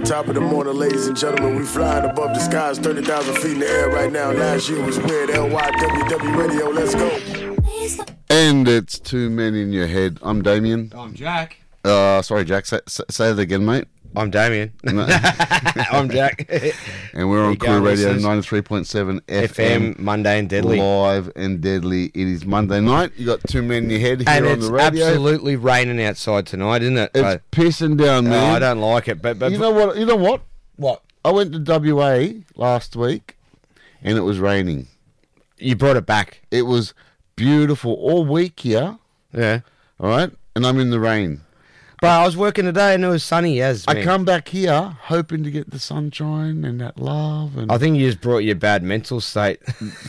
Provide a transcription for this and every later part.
Top of the morning, ladies and gentlemen. We flying above the skies, 30,000 feet in the air right now. Last year was weird. LYWW Radio, let's go. And it's Two Men in Your Head. I'm Damien. I'm Jack. Sorry, Jack. Say that again, mate. I'm Damien. I'm Jack. And we're on Crew Radio 93.7 FM, Monday and Deadly. Live and deadly. It is Monday night. You got Two Men in Your Head here and on the radio. And it's absolutely raining outside tonight, isn't it? It's pissing down, man. No, I don't like it. But you know what? You know what? What? I went to WA last week, and it was raining. You brought it back. It was beautiful all week here. Yeah. All right? And I'm in the rain. But I was working today and it was sunny as I come back here hoping to get the sunshine and that love. And I think you just brought your bad mental state.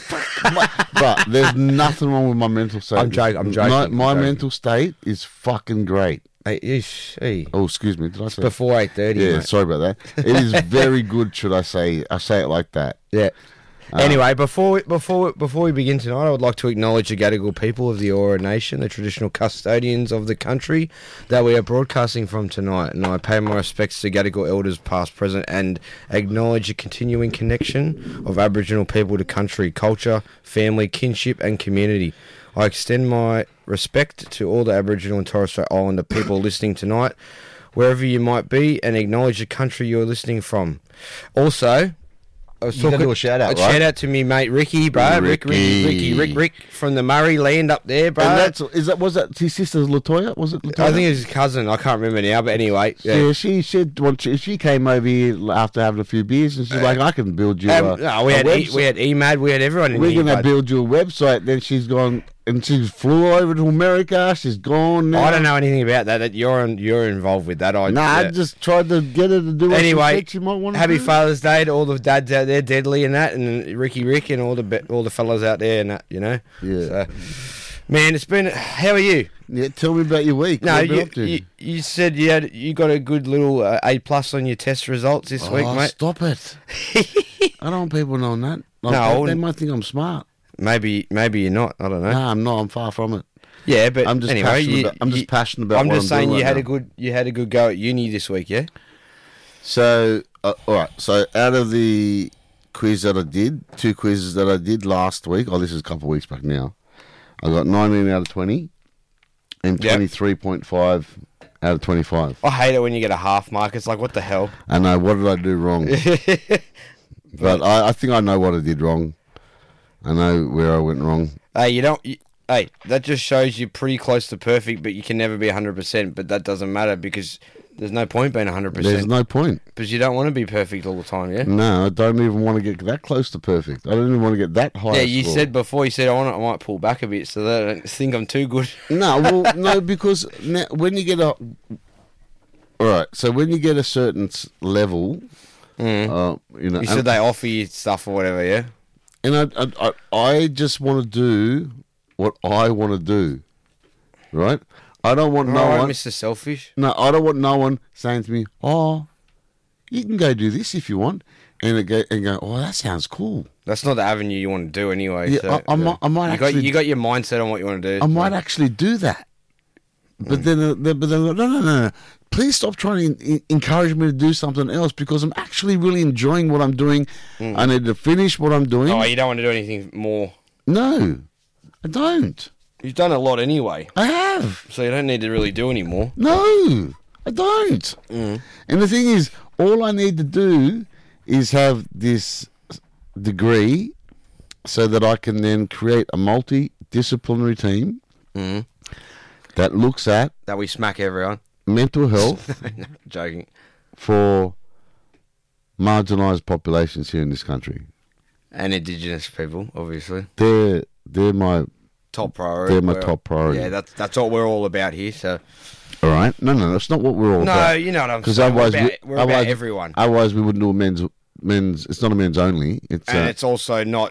But there's nothing wrong with my mental state. I'm joking. My mental state is fucking great. Hey. Oh, excuse me. Did I say Before 8:30. Yeah, mate. sorry about that. It is very good, should I say. I say it like that. Yeah. Anyway, before we begin tonight, I would like to acknowledge the Gadigal people of the Eora Nation, the traditional custodians of the country that we are broadcasting from tonight, and I pay my respects to Gadigal elders past, present, and acknowledge the continuing connection of Aboriginal people to country, culture, family, kinship, and community. I extend my respect to all the Aboriginal and Torres Strait Islander people listening tonight, wherever you might be, and acknowledge the country you're listening from. Also, I was talking, do a shout out, right? Shout out to me mate Ricky, bro. Rick from the Murray land up there, bro. And was that his sister Latoya? Was it Latoya? I think it was his cousin. I can't remember now, but anyway. Yeah, she said she came over here after having a few beers, and she's like, "I can build you." We had EMAD, we had everyone in We're here. going to build you a website. Then she's gone, and she flew over to America. She's gone now. I don't know anything about that. That you're involved with that. I just tried to get her to do what she might want to happy do. Father's Day to all the dads out there, Deadly and that, and Rick and all the fellas out there and that, you know. Yeah. So, man, it's been. How are you? Yeah, tell me about your week. No, What have you been up to? you said you got a good little A+ on your test results this week, mate. Stop it! I don't want people knowing that. They might think I'm smart. Maybe you're not. I don't know. No, I'm not. I'm far from it. Yeah, but I'm just anyway, passionate about. I'm what just saying doing you right had now. you had a good go at uni this week, yeah. So, all right. So, out of the quiz that I did, 2 quizzes that I did last week. Oh, this is a couple of weeks back now. I got 19 out of 20, and 23.5 out of 25. I hate it when you get a half mark. It's like, what the hell? I know. What did I do wrong? But I think I know what I did wrong. I know where I went wrong. Hey, that just shows you're pretty close to perfect, but you can never be 100%. But that doesn't matter because there's no point being 100%. There's no point. Because you don't want to be perfect all the time, yeah? No, I don't even want to get that close to perfect. I don't even want to get that high. Yeah, you said before, I might pull back a bit so they don't think I'm too good. No, because now, when you get all right, so when you get a certain level, you said they offer you stuff or whatever, yeah? And I just want to do what I want to do, right? I don't want no one, Mr. Selfish. No, I don't want no one saying to me, "Oh, you can go do this if you want," and go, "Oh, that sounds cool." That's not the avenue you want to do anyway. Yeah, so, I might actually. You got your mindset on what you want to do. I might actually do that, but then no. Please stop trying to encourage me to do something else because I'm actually really enjoying what I'm doing. I need to finish what I'm doing. Oh, you don't want to do anything more? No, I don't. You've done a lot anyway. I have. So you don't need to really do any more. No, I don't. And the thing is, all I need to do is have this degree so that I can then create a multidisciplinary team that looks at... That we smack everyone. Mental health. No, joking. For marginalised populations here in this country. And Indigenous people, obviously. They're my... Top priority. They're my top priority. Yeah, that's what we're all about here. So, all right. No, that's not what we're all about. No, you know what I'm saying. Because we're about everyone. Otherwise, we wouldn't do a men's. It's not a men's only. It's also not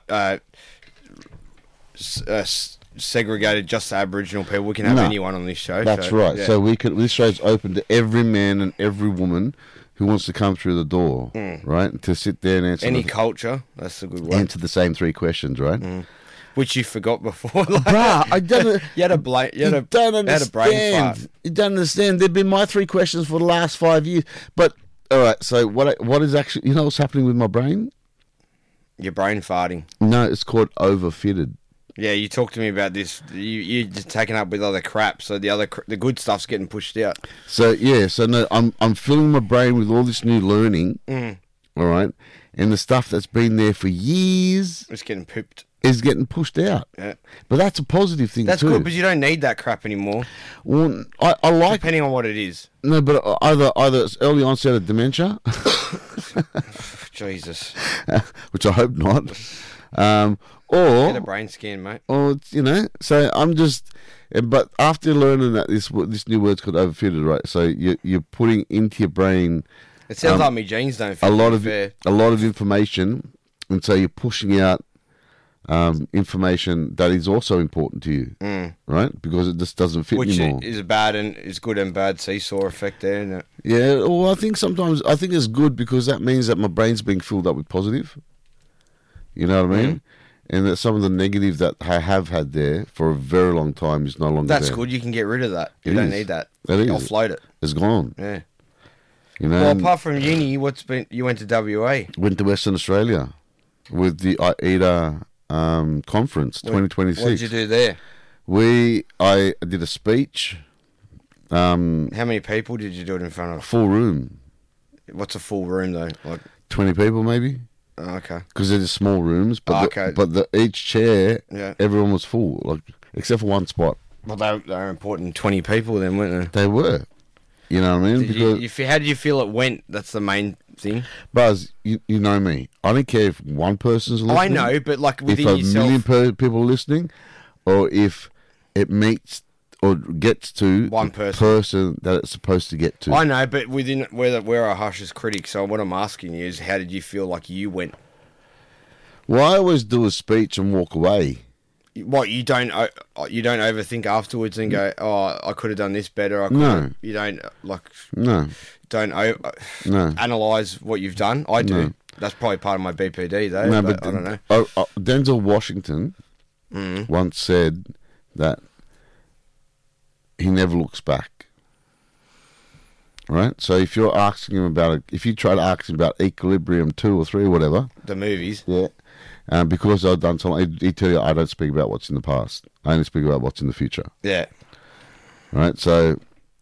segregated just to Aboriginal people. We can have anyone on this show. That's right. Yeah. So this show's open to every man and every woman who wants to come through the door, right? To sit there and answer any culture. That's a good one. Answer the same 3 questions, right? Which you forgot before. Bruh, I don't... You had a brain fart. You don't understand. They've been my 3 questions for the last 5 years. But all right. So what is actually, what's happening with my brain? Your brain farting. No, it's called overfitted. Yeah, you talked to me about this. You're just taken up with other crap, so the good stuff's getting pushed out. So no, I'm filling my brain with all this new learning. All right, and the stuff that's been there for years It's getting pooped. is getting pushed out. Yeah. But that's a positive thing That's too. good, but you don't need that crap anymore, Well, I like depending on what it is. no, but either it's early onset of dementia, Jesus. which I hope not, Get or a brain scan, mate. or So I'm just. But after learning that this new word's called overfitted, right? So you're putting into your brain It sounds like my genes don't fit. a lot to of be fair. a lot of information, and so you're pushing out information that is also important to you, right? Because it just doesn't fit Which anymore. is bad and is good and bad seesaw effect there, isn't it? Yeah, well, I think it's good because that means that my brain's being filled up with positive. You know what I mean? And that some of the negative that I have had there for a very long time is no longer That's there. good. You can get rid of that. You It don't is. need that. It is. Offload it. It's gone. Yeah. You know, Well, and apart from uni, you went to WA. went to Western Australia with the AIDA conference 2026. What did you do there? I did a speech, How many people did you do it in front of? full room, What's a full room though? Like, 20 people maybe, oh, okay. because they're just small rooms. But Okay. each chair, Yeah. everyone was full, like except for one spot. Well, they were important 20 people then, weren't They were, you know what I mean? they? How did you feel it went? That's the main thing. Buzz, you know me. I don't care if one person's listening. I know, but like if within a yourself. million people are listening, or if it meets or gets to One the person. person that it's supposed to get to. I know, but within we're our harshest critics. So what I'm asking you is, how did you feel like you went? Well, I always do a speech and walk away. What you don't overthink afterwards and go, oh, I could have done this better. I No. You don't No, no. analyze what you've done. I do. No. That's probably part of my BPD though. No, but but I don't know. Denzel Washington once said that he never looks back. Right? So if you're asking him about if you try to ask him about Equilibrium 2 or 3 or whatever, The movies. yeah, because I've done something, he'd tell you I don't speak about what's in the past. I only speak about what's in the future. Yeah. Right? So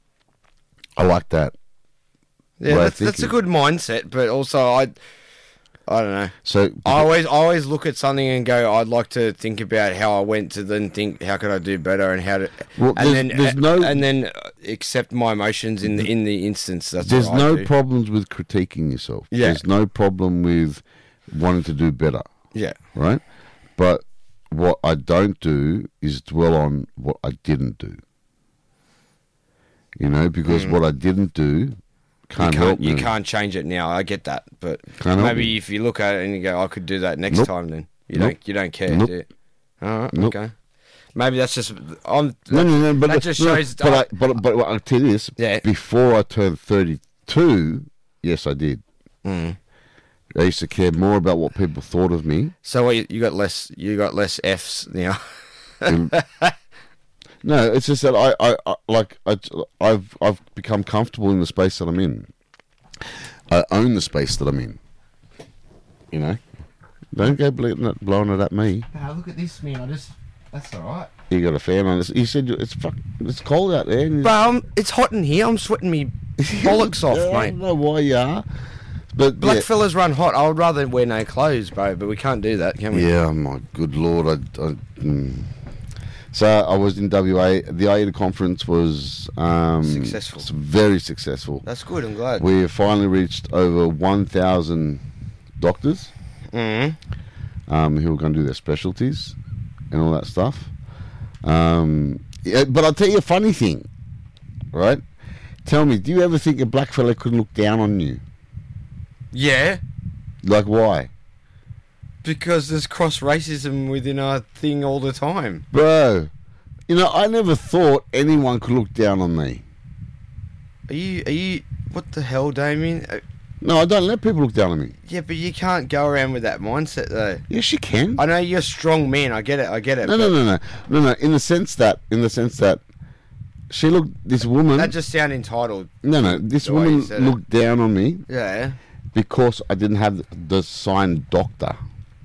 I like that. Yeah, way of that's a thinking. good mindset, but also I don't know. So I always look at something and go, I'd like to think about how I went to then think how could I do better and how to, Well, and then accept my emotions in the instance. That's there's what I no do. problems with critiquing yourself. Yeah. There's no problem with wanting to do better. Yeah, Right? But what I don't do is dwell on what I didn't do. You know, because what I didn't do can't help me. you can't change it now. I get that, but Can't help maybe me. if you look at it and you go, I could do that next Nope. time. Then Nope. you don't care. Nope. Do you? All right, Nope. okay. Maybe that's just No, but that just no, shows. But I'll tell you this. Yeah. Before I turned 32, yes, I did. I used to care more about what people thought of me. So what, you got less Fs now. No, it's just that I've become comfortable in the space that I'm in. I own the space that I'm in. You know, don't go blowing it at me. Look at this, man. That's all right. You got a fan on this. You said it's cold out there. And But it's hot in here. I'm sweating me bollocks off, I mate. don't know why you are, but Black fellas run hot. I would rather wear no clothes, bro. But we can't do that, can we? yeah, my good lord. So I was in WA. The AIDA conference was Successful. very successful. That's good. I'm glad. We have finally reached over 1,000 doctors who are going to do their specialties and all that stuff. But I'll tell you a funny thing, right? Tell me, do you ever think a black fella could look down on you? Yeah, Like, why? because there's cross racism within our thing all the time. Bro, I never thought anyone could look down on me. Are you? What the hell, Damien? No, I don't let people look down on me. Yeah, but you can't go around with that mindset, though. Yes, you can. I know you're a strong man. I get it. No. In the sense that She looked. This woman. That just sounded entitled. No. This the way you woman said it. looked down on me Yeah. because I didn't have the sign doctor.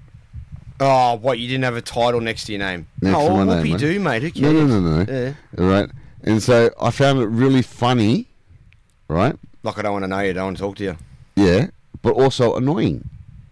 Oh, what? You didn't have a title next to your name? Next to my what name, you mate. do, mate? Who cares? No. Yeah. All right. And so I found it really funny, right? Like I don't want to know you. Don't want to talk to you. Yeah, but also annoying.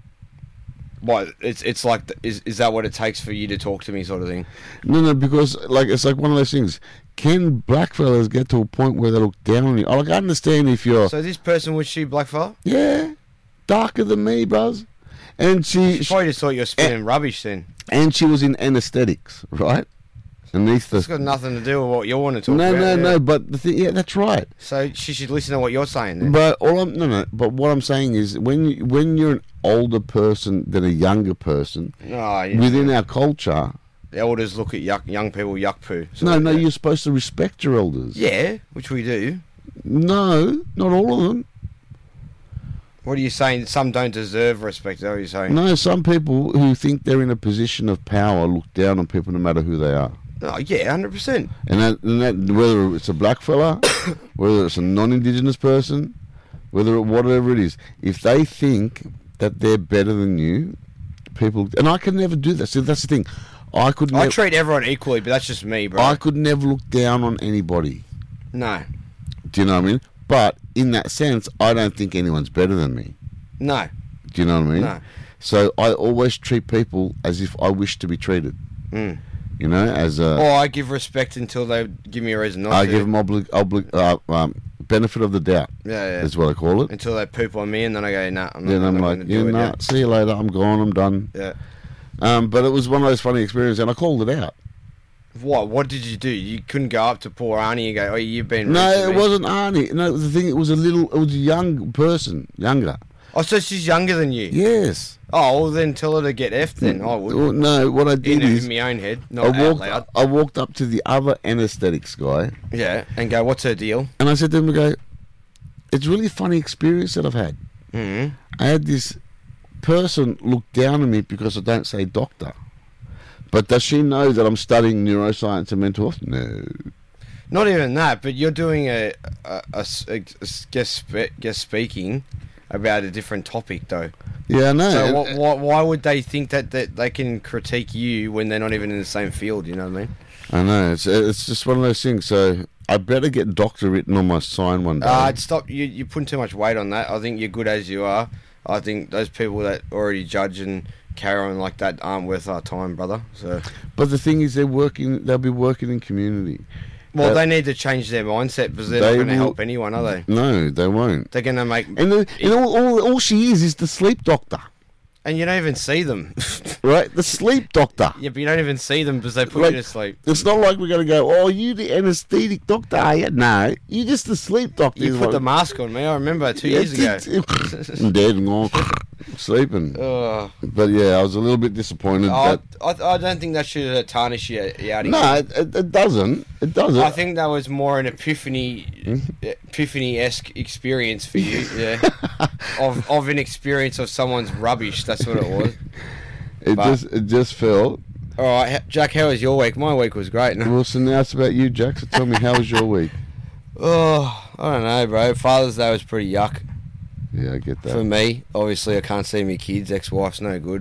What? It's like is that what it takes for you to talk to me, sort of thing? No, because like it's like one of those things. Can blackfellas get to a point where they look down on you? I like I understand if you're So this person was she blackfella? yeah darker than me, bros, and She probably just thought you were spinning rubbish then. and she was in anaesthetics, right? Beneath It's the got nothing to do with what you want to talk about. yeah. no. But the thing, yeah, that's right. So she should listen to what you're saying then. But But what I'm saying is, when you're an older person than a younger person Oh, yeah. within our culture, The elders look at young people yuck poo. So no, yeah. you're supposed to respect your elders. Yeah, which we do. No, not all of them. What are you saying? Some don't deserve respect. Is that what you're saying? No, some people who think they're in a position of power look down on people no matter who they are. Oh, yeah, 100%. And that whether it's a black fella, whether it's a non-indigenous person, whatever it is, if they think that they're better than you, people, and I can never do that. See, that's the thing. I treat everyone equally, but that's just me, bro. I could never look down on anybody. No. Do you know what I mean? But in that sense, I don't think anyone's better than me. No. Do you know what I mean? No. So I always treat people as if I wish to be treated. Mm. You know, as a. Or I give respect until they give me a reason not I to. give them benefit of the doubt. Yeah. Is what I call it. Until they poop on me, and then I go, nah, I'm not, Then I'm not like, gonna do it, yeah. see you later. I'm gone. I'm done. Yeah. But it was one of those funny experiences, and I called it out. What? What did you do? You couldn't go up to poor Arnie and go, oh, you've been... No, rude to it me. wasn't Arnie. No, the thing, it was a young person, younger. Oh, so she's younger than you? Yes. Oh, well, then tell her to get F then. I would. Well, no, what I did In is my own head, not out loud. I walked up to the other anaesthetics guy, Yeah, and go, what's her deal? and I said to him, I go, it's a really funny experience that I've had. Mm-hmm. I had this person look down on me because I don't say doctor. But does she know that I'm studying neuroscience and mental health? No. Not even that, but you're doing a guest speaking about a different topic, though. Yeah, I know. So why would they think that they can critique you when they're not even in the same field? You know what I mean? I know. It's just one of those things. So I better get doctor written on my sign one day. I'd stop. You're putting too much weight on that. I think you're good as you are. I think those people that already judge and carry on like that aren't worth our time, brother. So, but the thing is, they'll be working in community. well, they need to change their mindset because they're not going to help anyone, are they? No, they won't. They're going to make... And all she is the sleep doctor, And you don't even see them. right? The sleep doctor. Yeah, but you don't even see them because they put Like, you to sleep. It's not like we're going to go, oh, you the anaesthetic doctor, are you? No, you're just the sleep doctor. You put the mask on me, I remember 2 years ago. I'm dead and gone, sleeping. Oh, But yeah, I was a little bit disappointed. I that, don't think that should tarnish you out of no, it doesn't. It doesn't. I think that was more an epiphany-esque experience for you, yeah. of an experience of someone's rubbish. That's what it was. it just felt. All right, Jack, how was your week? My week was great. No? Well, so now it's about you, Jack. So tell me, how was your week? Oh, I don't know, bro. Father's Day was pretty yuck Yeah, I get that. for me. Obviously, I can't see my kids. Ex-wife's no good.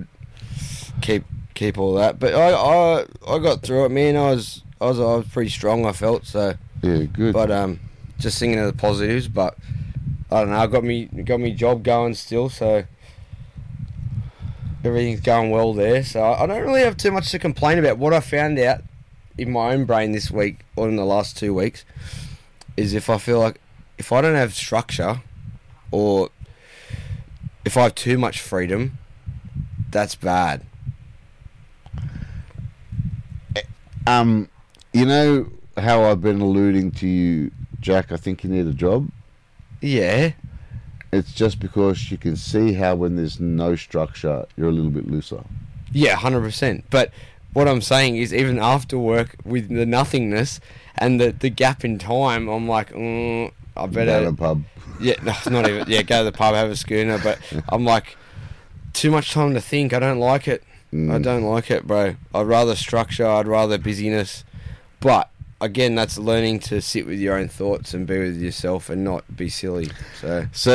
Keep all that, but I got through it, man. I was pretty strong. I felt so. Yeah, good. But just thinking of the positives. But I don't know. I got me job going still, so everything's going well there. So I don't really have too much to complain about. What I found out in my own brain this week or in the last 2 weeks is if I feel like if I don't have structure or if I have too much freedom, that's bad. You know how I've been alluding to you, Jack, I think you need a job? Yeah. It's just because you can see how when there's no structure, you're a little bit looser. Yeah, 100%. But what I'm saying is even after work with the nothingness and the gap in time, I'm like, I better... Go to the pub. Yeah, no, not even... Yeah, go to the pub, have a schooner. But I'm like, too much time to think. I don't like it. I don't like it, bro. I'd rather structure. I'd rather busyness. But again, that's learning to sit with your own thoughts and be with yourself and not be silly. So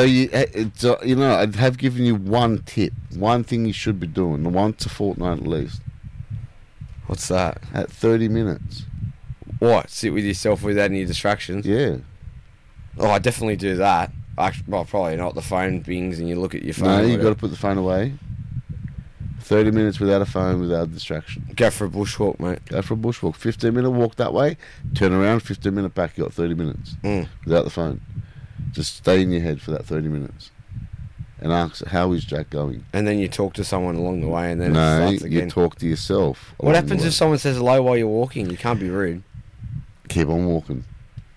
I'd have given you one tip, one thing you should be doing once a fortnight at least. What's that? At 30 minutes. What? Sit with yourself without any distractions? Yeah. Oh, I definitely do that. Well, probably not. The phone bings and you look at your phone. No, you got to put the phone away. 30 minutes without a phone, without a distraction. Go for a bushwalk, mate. Go for a bushwalk. 15-minute walk that way. Turn around, 15-minute back. You got 30 minutes without the phone. Just stay in your head for that 30 minutes. And ask, how is Jack going? And then you talk to someone along the way and then no, it starts again. You talk to yourself. What happens if someone says hello while you're walking? You can't be rude. Keep on walking.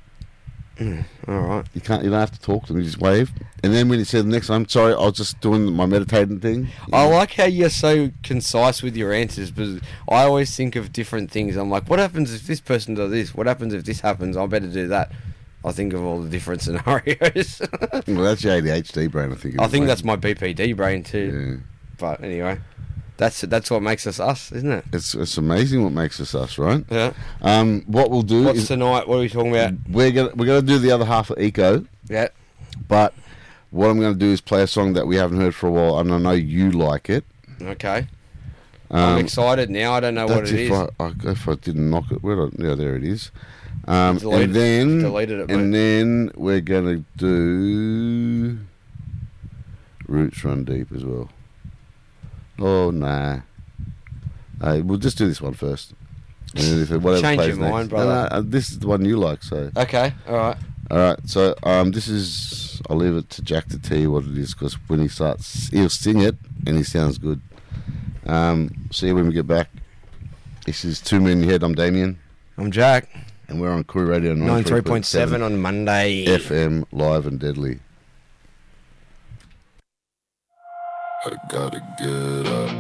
All right. You don't have to talk to them. You just wave. And then when you say the next time, sorry, I was just doing my meditating thing. I like how you're so concise with your answers, but I always think of different things. I'm like, what happens if this person does this? What happens if this happens? I better do that. I think of all the different scenarios. Well, that's your ADHD brain, I think. I think that's my BPD brain too. Yeah. But anyway, that's what makes us us, isn't it? It's amazing what makes us us, right? Yeah. What we'll do What's is tonight? What are we talking about? we're gonna do the other half of Eco. Yeah. But what I'm gonna do is play a song that we haven't heard for a while, and I know you like it. Okay. I'm excited now. I don't know what it is. If I didn't knock it, there it is. Deleted it, and then we're gonna do Roots Run Deep as well. Oh nah, we'll just do this one first. And if whatever Change plays your mind, next. brother. No, this is the one you like, so. Okay. All right. So this is. I'll leave it to Jack to tell you what it is, because when he starts, he'll sing it and he sounds good. See you when we get back. This is 2 Men in Your Head. I'm Damien. I'm Jack. And we're on Crew Radio 93.7 on Monday. FM, live and deadly. I gotta get up.